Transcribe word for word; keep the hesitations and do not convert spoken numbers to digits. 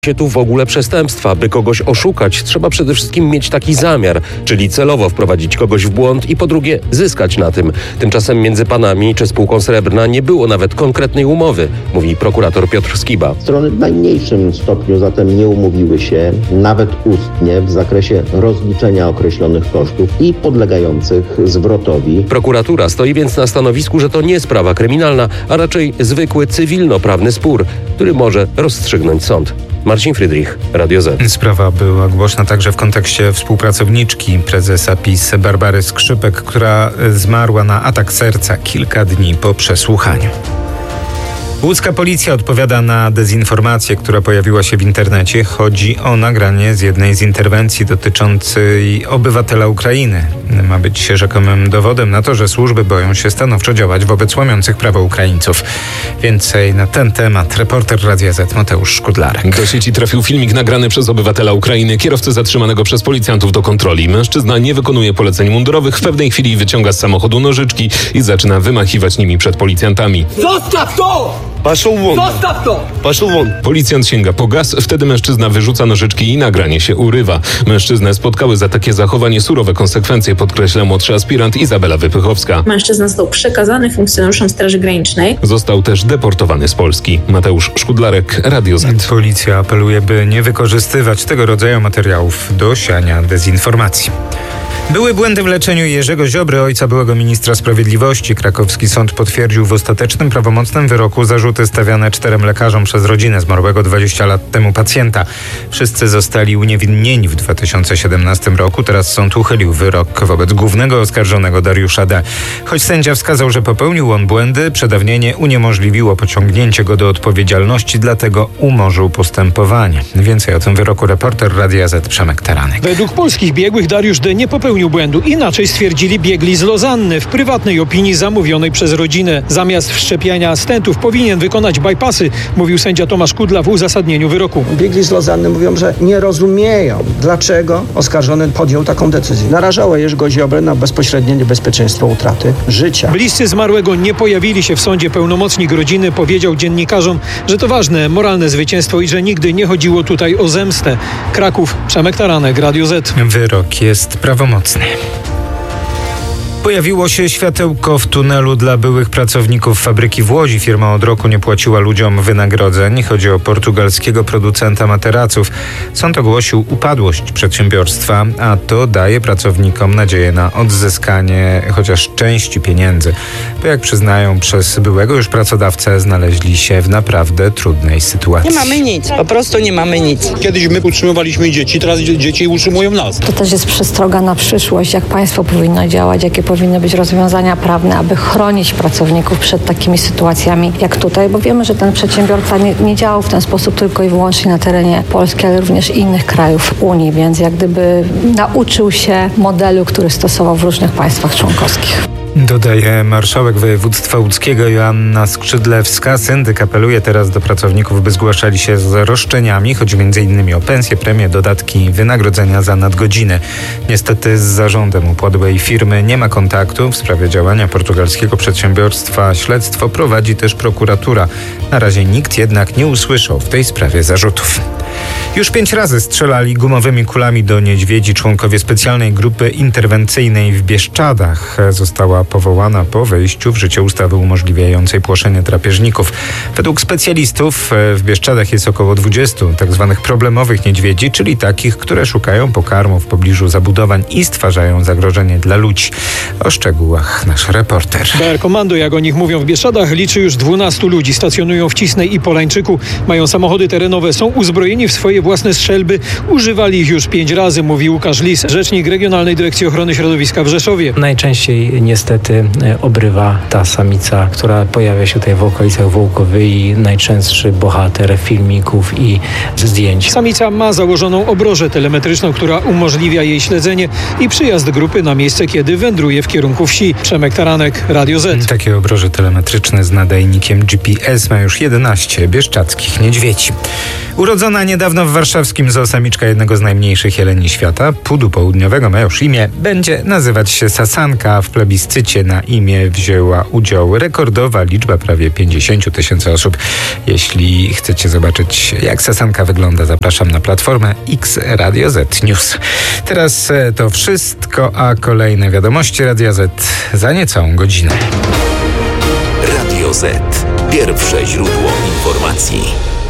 się tu w ogóle przestępstwa. By kogoś oszukać, trzeba przede wszystkim mieć taki zamiar, czyli celowo wprowadzić kogoś w błąd i po drugie zyskać na tym. Tymczasem między panami czy spółką Srebrna nie było nawet konkretnej umowy, mówi prokurator Piotr Skiba. Strony w najmniejszym stopniu zatem nie umówiły się, nawet ustnie, w zakresie rozliczenia określonych kosztów i podlegających zwrotowi. Prokuratura stoi więc na stanowisku, że to nie sprawa kryminalna, a raczej zwykły cywilnoprawny spór, który może rozstrzygnąć sąd. Marcin Frydrich, Radio Z. Sprawa była głośna także w kontekście współpracowniczki prezesa PiS Barbary Skrzypek, która zmarła na atak serca kilka dni po przesłuchaniu. Łódzka policja odpowiada na dezinformację, która pojawiła się w internecie. Chodzi o nagranie z jednej z interwencji dotyczącej obywatela Ukrainy. Ma być rzekomym dowodem na to, że służby boją się stanowczo działać wobec łamiących prawo Ukraińców. Więcej na ten temat reporter Radia Z Mateusz Szkudlarek. Do sieci trafił filmik nagrany przez obywatela Ukrainy, kierowcę zatrzymanego przez policjantów do kontroli. Mężczyzna nie wykonuje poleceń mundurowych, w pewnej chwili wyciąga z samochodu nożyczki i zaczyna wymachiwać nimi przed policjantami. Zostaw to! Paszą won. Zostaw to! Paszą won. Policjant sięga po gaz, wtedy mężczyzna wyrzuca nożyczki i nagranie się urywa. Mężczyznę spotkały za takie zachowanie surowe konsekwencje, podkreśla młodszy aspirant Izabela Wypychowska. Mężczyzna został przekazany funkcjonariuszom Straży Granicznej. Został też deportowany z Polski. Mateusz Szkudlarek, Radio Z. Policja apeluje, by nie wykorzystywać tego rodzaju materiałów do siania dezinformacji. Były błędy w leczeniu Jerzego Ziobry, ojca byłego ministra sprawiedliwości. Krakowski sąd potwierdził w ostatecznym prawomocnym wyroku zarzuty stawiane czterem lekarzom przez rodzinę zmarłego dwadzieścia lat temu pacjenta. Wszyscy zostali uniewinnieni w dwa tysiące siedemnastym roku. Teraz sąd uchylił wyrok wobec głównego oskarżonego Dariusza D. Choć sędzia wskazał, że popełnił on błędy, przedawnienie uniemożliwiło pociągnięcie go do odpowiedzialności, dlatego umorzył postępowanie. Więcej o tym wyroku reporter Radia Z Przemek Taranek. Według polskich biegłych Dariusz D. nie popełnił błędu. Inaczej stwierdzili biegli z Lozanny w prywatnej opinii zamówionej przez rodzinę. Zamiast wszczepiania stentów powinien wykonać bypassy, mówił sędzia Tomasz Kudla w uzasadnieniu wyroku. Biegli z Lozanny mówią, że nie rozumieją, dlaczego oskarżony podjął taką decyzję. Narażało Jerzego Ziobrę na bezpośrednie niebezpieczeństwo utraty życia. Bliscy zmarłego nie pojawili się w sądzie. Pełnomocnik rodziny powiedział dziennikarzom, że to ważne moralne zwycięstwo i że nigdy nie chodziło tutaj o zemstę. Kraków, Przemek Taranek, Radio Z. Wyrok jest prawomocny. Pojawiło się światełko w tunelu dla byłych pracowników fabryki w Łodzi. Firma od roku nie płaciła ludziom wynagrodzeń. Chodzi o portugalskiego producenta materaców. Sąd ogłosił upadłość przedsiębiorstwa, a to daje pracownikom nadzieję na odzyskanie chociaż części pieniędzy. Bo jak przyznają, przez byłego już pracodawcę znaleźli się w naprawdę trudnej sytuacji. Nie mamy nic, po prostu nie mamy nic. Kiedyś my utrzymywaliśmy dzieci, teraz dzieci utrzymują nas. To też jest przestroga na przyszłość, jak państwo powinno działać, jakie powinny być rozwiązania prawne, aby chronić pracowników przed takimi sytuacjami jak tutaj, bo wiemy, że ten przedsiębiorca nie, nie działał w ten sposób tylko i wyłącznie na terenie Polski, ale również innych krajów Unii, więc jak gdyby nauczył się modelu, który stosował w różnych państwach członkowskich. Dodaje marszałek województwa łódzkiego Joanna Skrzydlewska. Syndyk apeluje teraz do pracowników, by zgłaszali się z roszczeniami. Chodzi między innymi o pensje, premie, dodatki, wynagrodzenia za nadgodziny. Niestety z zarządem upadłej firmy nie ma kontaktu. W sprawie działania portugalskiego przedsiębiorstwa śledztwo prowadzi też prokuratura. Na razie nikt jednak nie usłyszał w tej sprawie zarzutów. Już pięć razy strzelali gumowymi kulami do niedźwiedzi członkowie specjalnej grupy interwencyjnej w Bieszczadach. Została powołana po wejściu w życie ustawy umożliwiającej płoszenie drapieżników. Według specjalistów w Bieszczadach jest około dwudziestu tak zwanych problemowych niedźwiedzi, czyli takich, które szukają pokarmu w pobliżu zabudowań i stwarzają zagrożenie dla ludzi. O szczegółach nasz reporter. B R Komando, jak o nich mówią w Bieszczadach, liczy już dwunastu ludzi. Stacjonują w Cisnej i Polańczyku. Mają samochody terenowe, są uzbrojeni w swoje własne strzelby. Używali ich już pięć razy, mówi Łukasz Lis, rzecznik Regionalnej Dyrekcji Ochrony Środowiska w Rzeszowie. Najczęściej niestety obrywa ta samica, która pojawia się tutaj w okolicach Wołkowy, najczęstszy bohater filmików i zdjęć. Samica ma założoną obrożę telemetryczną, która umożliwia jej śledzenie i przyjazd grupy na miejsce, kiedy wędruje w kierunku wsi. Przemek Taranek, Radio Z. Takie obroże telemetryczne z nadajnikiem G P S ma już jedenaście bieszczadzkich niedźwiedzi. Urodzona niedawno w W warszawskim zoo samiczka jednego z najmniejszych jeleni świata, pudu południowego, ma już imię, będzie nazywać się Sasanka. W plebiscycie na imię wzięła udział rekordowa liczba, prawie pięćdziesiąt tysięcy osób. Jeśli chcecie zobaczyć, jak Sasanka wygląda, zapraszam na platformę X Radio Z News. Teraz to wszystko, a kolejne wiadomości Radia Z za niecałą godzinę. Radio Z. Pierwsze źródło informacji.